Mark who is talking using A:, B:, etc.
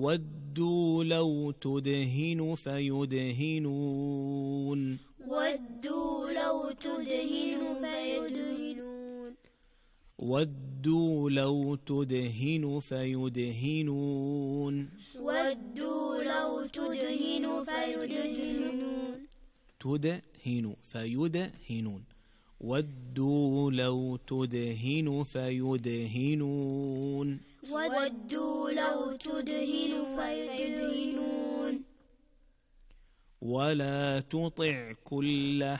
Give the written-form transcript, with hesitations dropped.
A: ودوا لو تدهن فيدهنون
B: ودوا لو تدهن فيدهنون
A: ودوا لو تدهن فيدهنون
B: ودوا لو تدهن فيدهنون
A: تدهن فيدهنون ودوا لو تدهن فيدهنون
B: ودوا لو تدهن فيدهنون
A: ولا تطع كل